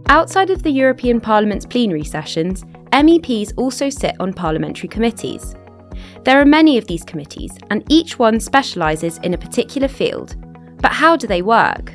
Outside of the European Parliament's plenary sessions, MEPs also sit on parliamentary committees. There are many of these committees, and each one specialises in a particular field. But how do they work?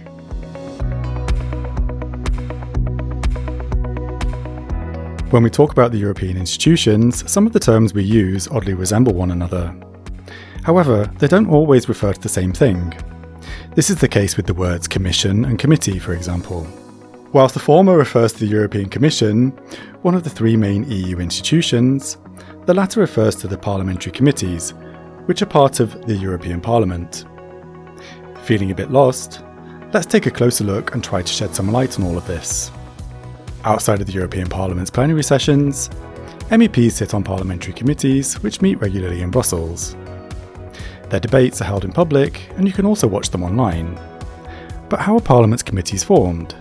When we talk about the European institutions, some of the terms we use oddly resemble one another. However, they don't always refer to the same thing. This is the case with the words Commission and Committee, for example. Whilst the former refers to the European Commission, one of the three main EU institutions, the latter refers to the parliamentary committees, which are part of the European Parliament. Feeling a bit lost? Let's take a closer look and try to shed some light on all of this. Outside of the European Parliament's plenary sessions, MEPs sit on parliamentary committees which meet regularly in Brussels. Their debates are held in public, and you can also watch them online. But how are Parliament's committees formed?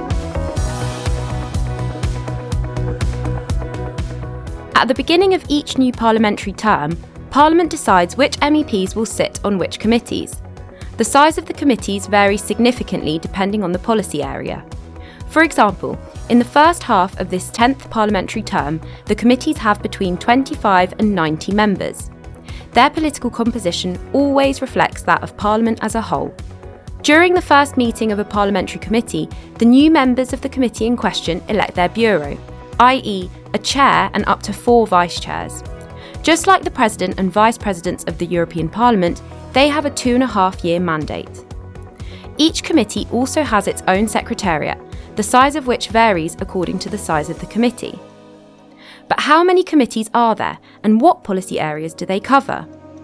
At the beginning of each new parliamentary term, Parliament decides which MEPs will sit on which committees. The size of the committees varies significantly depending on the policy area. For example, in the first half of this 10th parliamentary term, the committees have between 25 and 90 members. Their political composition always reflects that of Parliament as a whole. During the first meeting of a parliamentary committee, the new members of the committee in question elect their bureau, i.e., a chair and up to 4 vice-chairs. Just like the President and Vice Presidents of the European Parliament, they have a 2.5-year mandate. Each committee also has its own secretariat, the size of which varies according to the size of the committee. But how many committees are there, and what policy areas do they cover?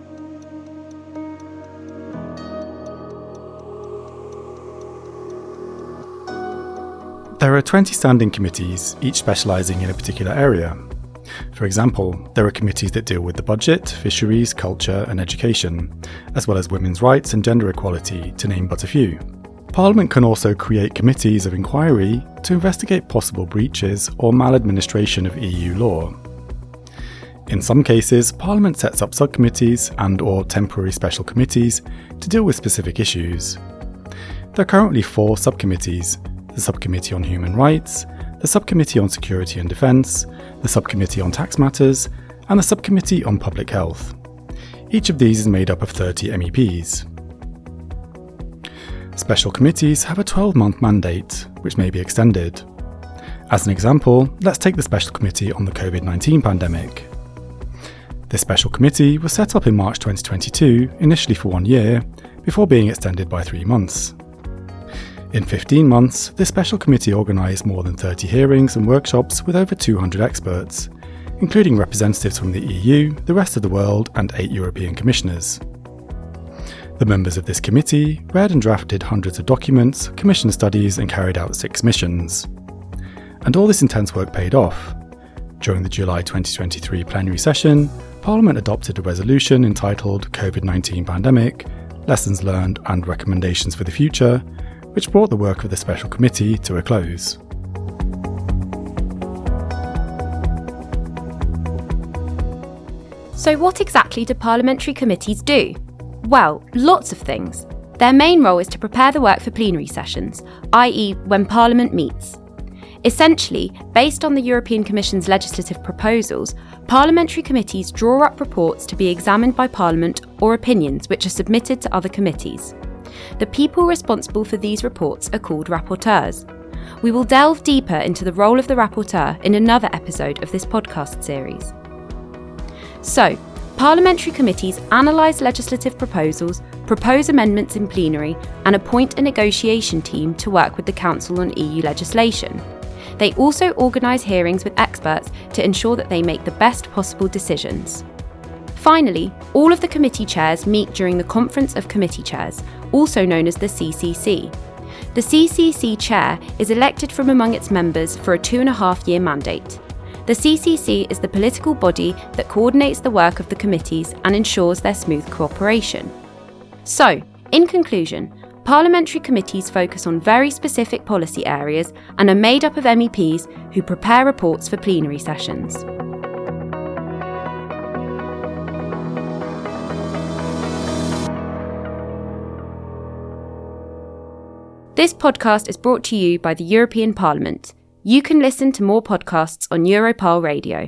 There are 20 standing committees, each specialising in a particular area. For example, there are committees that deal with the budget, fisheries, culture and education, as well as women's rights and gender equality, to name but a few. Parliament can also create committees of inquiry to investigate possible breaches or maladministration of EU law. In some cases, Parliament sets up subcommittees and/or temporary special committees to deal with specific issues. There are currently 4 subcommittees: the Subcommittee on Human Rights, the Subcommittee on Security and Defence, the Subcommittee on Tax Matters, and the Subcommittee on Public Health. Each of these is made up of 30 MEPs. Special committees have a 12-month mandate, which may be extended. As an example, let's take the Special Committee on the COVID-19 pandemic. This special committee was set up in March 2022, initially for 1 year, before being extended by 3 months. In 15 months, this special committee organised more than 30 hearings and workshops with over 200 experts, including representatives from the EU, the rest of the world, and 8 European commissioners. The members of this committee read and drafted hundreds of documents, commissioned studies, and carried out 6 missions. And all this intense work paid off. During the July 2023 plenary session, Parliament adopted a resolution entitled COVID-19 Pandemic, Lessons Learned and Recommendations for the Future, which brought the work of the Special Committee to a close. So what exactly do parliamentary committees do? Well, lots of things. Their main role is to prepare the work for plenary sessions, i.e. when Parliament meets. Essentially, based on the European Commission's legislative proposals, parliamentary committees draw up reports to be examined by Parliament or opinions which are submitted to other committees. The people responsible for these reports are called rapporteurs. We will delve deeper into the role of the rapporteur in another episode of this podcast series. So, parliamentary committees analyse legislative proposals, propose amendments in plenary, and appoint a negotiation team to work with the Council on EU legislation. They also organise hearings with experts to ensure that they make the best possible decisions. Finally, all of the committee chairs meet during the Conference of Committee Chairs, also known as the CCC. The CCC chair is elected from among its members for a 2.5-year mandate. The CCC is the political body that coordinates the work of the committees and ensures their smooth cooperation. So, in conclusion, parliamentary committees focus on very specific policy areas and are made up of MEPs who prepare reports for plenary sessions. This podcast is brought to you by the European Parliament. You can listen to more podcasts on Europol Radio.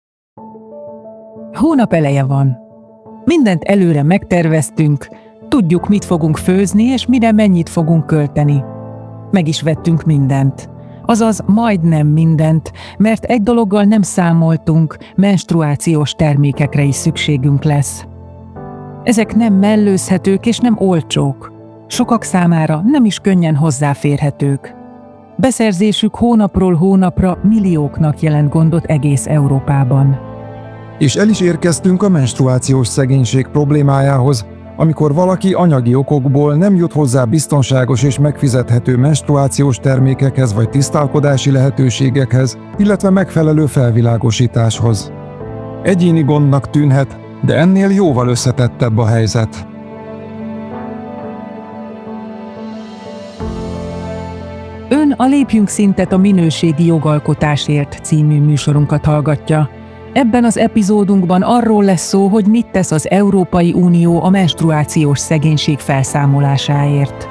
Hónap eleje van. Mindent előre megterveztünk, tudjuk, mit fogunk főzni, és mire mennyit fogunk költeni. Meg is vettünk mindent. Azaz majdnem mindent, mert egy dologgal nem számoltunk, menstruációs termékekre is szükségünk lesz. Ezek nem mellőzhetők és nem olcsók. Sokak számára nem is könnyen hozzáférhetők. Beszerzésük hónapról hónapra millióknak jelent gondot egész Európában. És el is érkeztünk a menstruációs szegénység problémájához, amikor valaki anyagi okokból nem jut hozzá biztonságos és megfizethető menstruációs termékekhez vagy tisztálkodási lehetőségekhez, illetve megfelelő felvilágosításhoz. Egyéni gondnak tűnhet, de ennél jóval összetettebb a helyzet. Ön a Lépjünk szintet a minőségi jogalkotásért című műsorunkat hallgatja. Ebben az epizódunkban arról lesz szó, hogy mit tesz az Európai Unió a menstruációs szegénység felszámolásáért.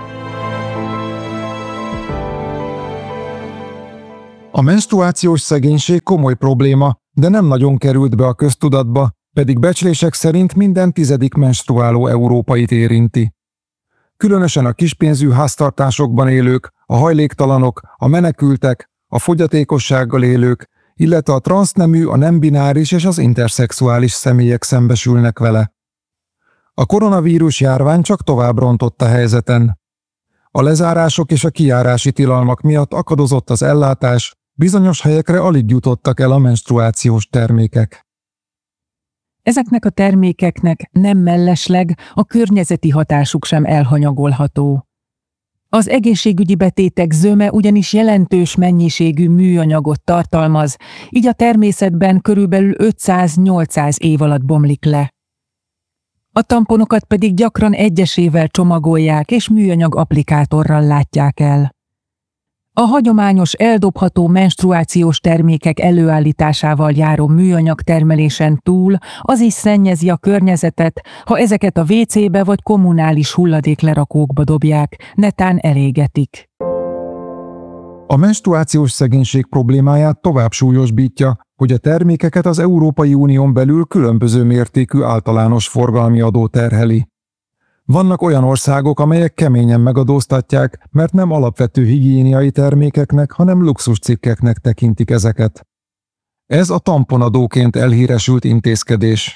A menstruációs szegénység komoly probléma, de nem nagyon került be a köztudatba, pedig becslések szerint minden 10. menstruáló európait érinti. Különösen a kispénzű háztartásokban élők, a hajléktalanok, a menekültek, a fogyatékossággal élők, illetve a transznemű, a nem bináris és az interszexuális személyek szembesülnek vele. A koronavírus járvány csak tovább rontott a helyzeten. A lezárások és a kijárási tilalmak miatt akadozott az ellátás, bizonyos helyekre alig jutottak el a menstruációs termékek. Ezeknek a termékeknek nem mellesleg a környezeti hatásuk sem elhanyagolható. Az egészségügyi betétek zöme ugyanis jelentős mennyiségű műanyagot tartalmaz, így a természetben körülbelül 500-800 év alatt bomlik le. A tamponokat pedig gyakran egyesével csomagolják és műanyag applikátorral látják el. A hagyományos eldobható menstruációs termékek előállításával járó műanyag termelésen túl az is szennyezi a környezetet, ha ezeket a WC-be vagy kommunális hulladéklerakókba dobják, netán elégetik. A menstruációs szegénység problémáját tovább súlyosbítja, hogy a termékeket az Európai Unión belül különböző mértékű általános forgalmi adó terheli. Vannak olyan országok, amelyek keményen megadóztatják, mert nem alapvető higiéniai termékeknek, hanem luxuscikkeknek tekintik ezeket. Ez a tamponadóként elhíresült intézkedés.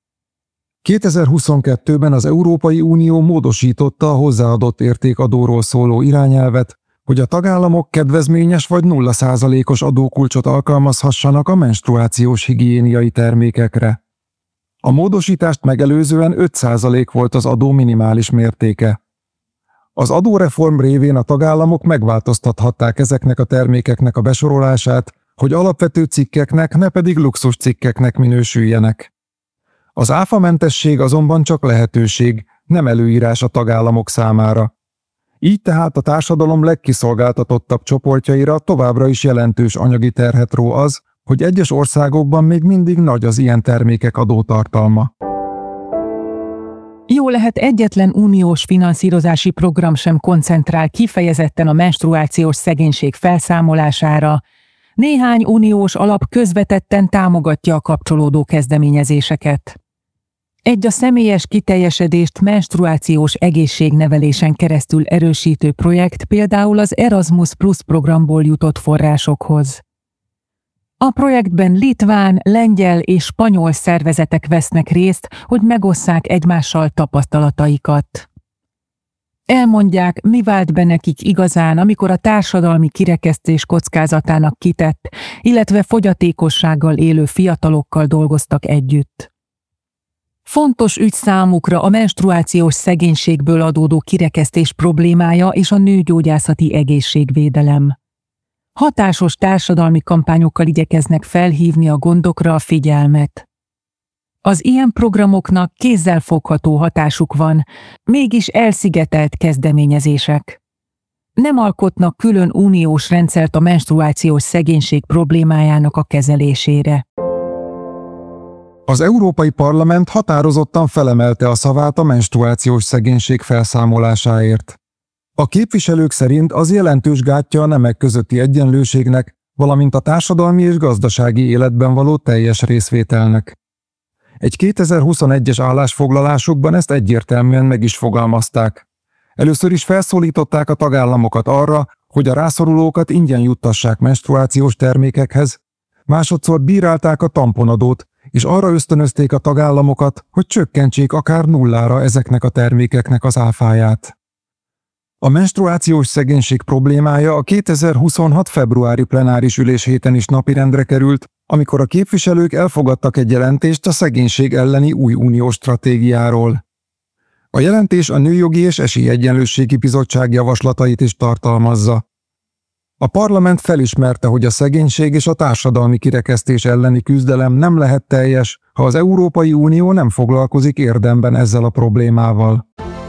2022-ben az Európai Unió módosította a hozzáadott értékadóról szóló irányelvet, hogy a tagállamok kedvezményes vagy 0%-os adókulcsot alkalmazhassanak a menstruációs higiéniai termékekre. A módosítást megelőzően 5% volt az adó minimális mértéke. Az adóreform révén a tagállamok megváltoztathatták ezeknek a termékeknek a besorolását, hogy alapvető cikkeknek, ne pedig luxus cikkeknek minősüljenek. Az áfamentesség azonban csak lehetőség, nem előírás a tagállamok számára. Így tehát a társadalom legkiszolgáltatottabb csoportjaira továbbra is jelentős anyagi terhet ró az, hogy egyes országokban még mindig nagy az ilyen termékek adótartalma. Jó lehet, egyetlen uniós finanszírozási program sem koncentrál kifejezetten a menstruációs szegénység felszámolására, néhány uniós alap közvetetten támogatja a kapcsolódó kezdeményezéseket. Egy a személyes kiteljesedést menstruációs egészségnevelésen keresztül erősítő projekt például az Erasmus Plus programból jutott forrásokhoz. A projektben litván, lengyel és spanyol szervezetek vesznek részt, hogy megosszák egymással tapasztalataikat. Elmondják, mi vált be nekik igazán, amikor a társadalmi kirekesztés kockázatának kitett, illetve fogyatékossággal élő fiatalokkal dolgoztak együtt. Fontos ügy számukra a menstruációs szegénységből adódó kirekesztés problémája és a nőgyógyászati egészségvédelem. Hatásos társadalmi kampányokkal igyekeznek felhívni a gondokra a figyelmet. Az ilyen programoknak kézzelfogható hatásuk van, mégis elszigetelt kezdeményezések. Nem alkotnak külön uniós rendszert a menstruációs szegénység problémájának a kezelésére. Az Európai Parlament határozottan felemelte a szavát a menstruációs szegénység felszámolásáért. A képviselők szerint az jelentős gátja a nemek közötti egyenlőségnek, valamint a társadalmi és gazdasági életben való teljes részvételnek. Egy 2021-es állásfoglalásukban ezt egyértelműen meg is fogalmazták. Először is felszólították a tagállamokat arra, hogy a rászorulókat ingyen juttassák menstruációs termékekhez, másodszor bírálták a tamponadót, és arra ösztönözték a tagállamokat, hogy csökkentsék akár nullára ezeknek a termékeknek az áfáját. A menstruációs szegénység problémája a 2026. februári plenáris üléshéten is napirendre került, amikor a képviselők elfogadtak egy jelentést a szegénység elleni új uniós stratégiáról. A jelentés a Nőjogi és Esélyegyenlőségi Bizottság javaslatait is tartalmazza. A parlament felismerte, hogy a szegénység és a társadalmi kirekesztés elleni küzdelem nem lehet teljes, ha az Európai Unió nem foglalkozik érdemben ezzel a problémával.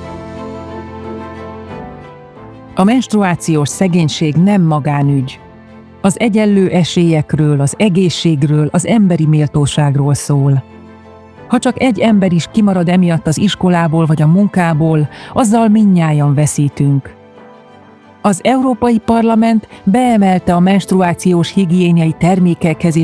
A menstruációs szegénység nem magánügy. Az egyenlő esélyekről, az egészségről, az emberi méltóságról szól. Ha csak egy ember is kimarad emiatt az iskolából vagy a munkából, azzal mindnyájan veszítünk. Az Európai Parlament beemelte a menstruációs higiéniai termékekhez